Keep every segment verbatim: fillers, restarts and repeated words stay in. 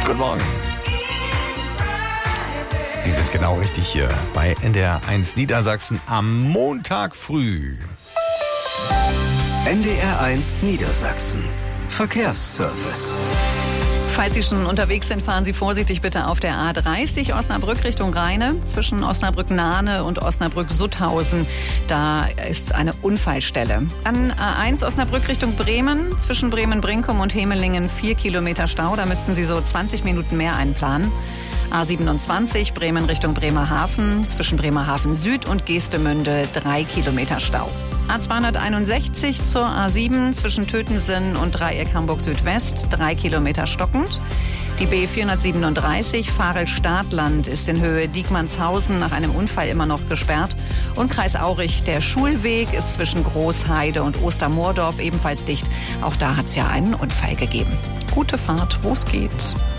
Guten Morgen. Die sind genau richtig hier bei N D R eins Niedersachsen am Montag früh. N D R eins Niedersachsen. Verkehrsservice. Falls Sie schon unterwegs sind, fahren Sie vorsichtig bitte auf der A dreißig Osnabrück Richtung Rheine. Zwischen Osnabrück-Nahne und Osnabrück-Sutthausen. Da ist eine Unfallstelle. Dann A eins Osnabrück Richtung Bremen. Zwischen Bremen-Brinkum und Hemelingen vier Kilometer Stau. Da müssten Sie so zwanzig Minuten mehr einplanen. A siebenundzwanzig Bremen Richtung Bremerhaven. Zwischen Bremerhaven Süd und Geestemünde drei Kilometer Stau. A zweihunderteinundsechzig zur A sieben zwischen Tötensen und Dreieck Hamburg Südwest, drei Kilometer stockend. Die B vierhundertsiebenunddreißig Farel-Stadtland ist in Höhe Diekmannshausen nach einem Unfall immer noch gesperrt. Und Kreis Aurich, der Schulweg ist zwischen Großheide und Ostermoordorf ebenfalls dicht. Auch da hat es ja einen Unfall gegeben. Gute Fahrt, wo es geht.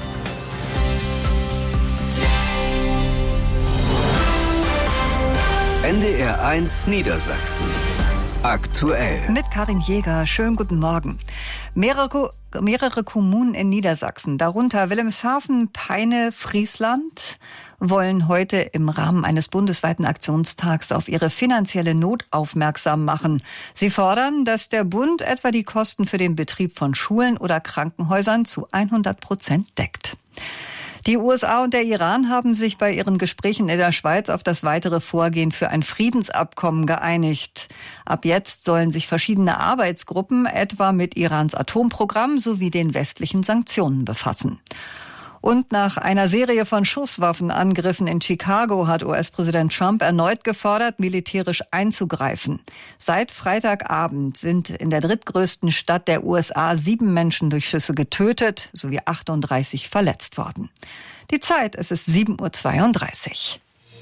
N D R eins Niedersachsen. Aktuell. Mit Karin Jäger. Schönen guten Morgen. Mehrere, mehrere Kommunen in Niedersachsen, darunter Wilhelmshaven, Peine, Friesland, wollen heute im Rahmen eines bundesweiten Aktionstags auf ihre finanzielle Not aufmerksam machen. Sie fordern, dass der Bund etwa die Kosten für den Betrieb von Schulen oder Krankenhäusern zu hundert Prozent deckt. Die U S A und der Iran haben sich bei ihren Gesprächen in der Schweiz auf das weitere Vorgehen für ein Friedensabkommen geeinigt. Ab jetzt sollen sich verschiedene Arbeitsgruppen etwa mit Irans Atomprogramm sowie den westlichen Sanktionen befassen. Und nach einer Serie von Schusswaffenangriffen in Chicago hat U S-Präsident Trump erneut gefordert, militärisch einzugreifen. Seit Freitagabend sind in der drittgrößten Stadt der U S A sieben Menschen durch Schüsse getötet sowie achtunddreißig verletzt worden. Die Zeit, es ist sieben Uhr zweiunddreißig.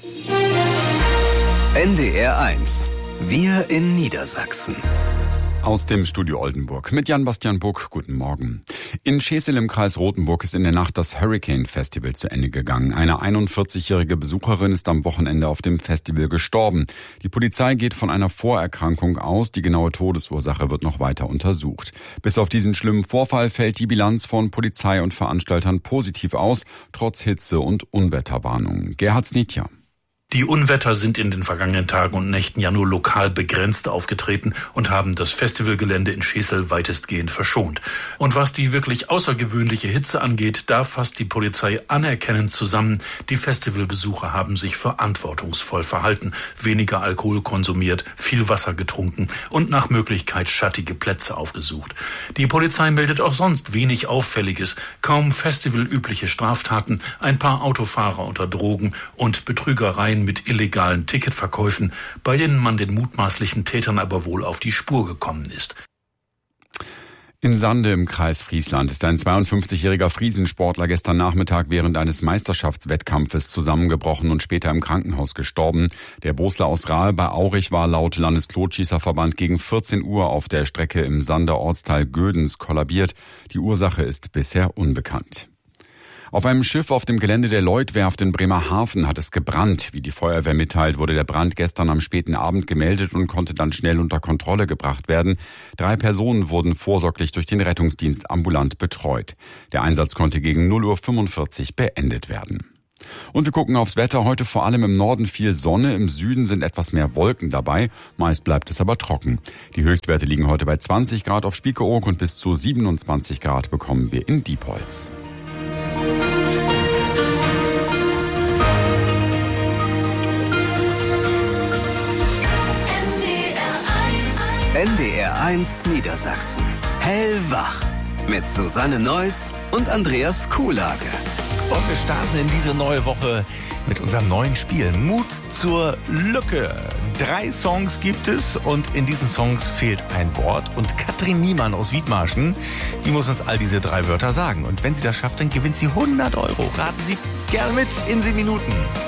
N D R eins. Wir in Niedersachsen. Aus dem Studio Oldenburg mit Jan-Bastian Buck. Guten Morgen. In Schesel im Kreis Rothenburg ist in der Nacht das Hurricane Festival zu Ende gegangen. Eine einundvierzigjährige Besucherin ist am Wochenende auf dem Festival gestorben. Die Polizei geht von einer Vorerkrankung aus. Die genaue Todesursache wird noch weiter untersucht. Bis auf diesen schlimmen Vorfall fällt die Bilanz von Polizei und Veranstaltern positiv aus, trotz Hitze- und Unwetterwarnungen. Gerhard Snitja. Die Unwetter sind in den vergangenen Tagen und Nächten ja nur lokal begrenzt aufgetreten und haben das Festivalgelände in Schesel weitestgehend verschont. Und was die wirklich außergewöhnliche Hitze angeht, da fasst die Polizei anerkennend zusammen, die Festivalbesucher haben sich verantwortungsvoll verhalten, weniger Alkohol konsumiert, viel Wasser getrunken und nach Möglichkeit schattige Plätze aufgesucht. Die Polizei meldet auch sonst wenig Auffälliges, kaum festivalübliche Straftaten, ein paar Autofahrer unter Drogen und Betrügereien mit illegalen Ticketverkäufen, bei denen man den mutmaßlichen Tätern aber wohl auf die Spur gekommen ist. In Sande im Kreis Friesland ist ein zweiundfünfzigjähriger Friesensportler gestern Nachmittag während eines Meisterschaftswettkampfes zusammengebrochen und später im Krankenhaus gestorben. Der Bosler aus Rahl bei Aurich war laut Landesklotschießerverband gegen vierzehn Uhr auf der Strecke im Sander Ortsteil Gödens kollabiert. Die Ursache ist bisher unbekannt. Auf einem Schiff auf dem Gelände der Lloydwerft in Bremerhaven hat es gebrannt. Wie die Feuerwehr mitteilt, wurde der Brand gestern am späten Abend gemeldet und konnte dann schnell unter Kontrolle gebracht werden. Drei Personen wurden vorsorglich durch den Rettungsdienst ambulant betreut. Der Einsatz konnte gegen null Uhr fünfundvierzig beendet werden. Und wir gucken aufs Wetter. Heute vor allem im Norden viel Sonne, im Süden sind etwas mehr Wolken dabei. Meist bleibt es aber trocken. Die Höchstwerte liegen heute bei zwanzig Grad auf Spiekeroog und bis zu siebenundzwanzig Grad bekommen wir in Diepholz. N D R eins Niedersachsen. Hellwach. Mit Susanne Neuss und Andreas Kuhlage. Und wir starten in diese neue Woche mit unserem neuen Spiel Mut zur Lücke. Drei Songs gibt es und in diesen Songs fehlt ein Wort. Und Katrin Niemann aus Wiedmarschen, die muss uns all diese drei Wörter sagen. Und wenn sie das schafft, dann gewinnt sie hundert Euro. Raten Sie gerne mit in sieben Minuten.